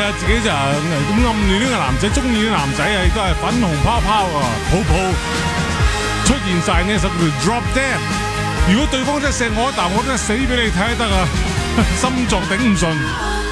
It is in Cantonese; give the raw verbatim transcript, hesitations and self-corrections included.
啊，自己就咁暗戀呢個男仔，中意呢個男仔啊，亦都係粉紅泡泡啊，泡泡出現晒呢首叫 Drop Dead。如果對方真係錫我一啖，我真係死俾你睇得啊，心臟頂唔順。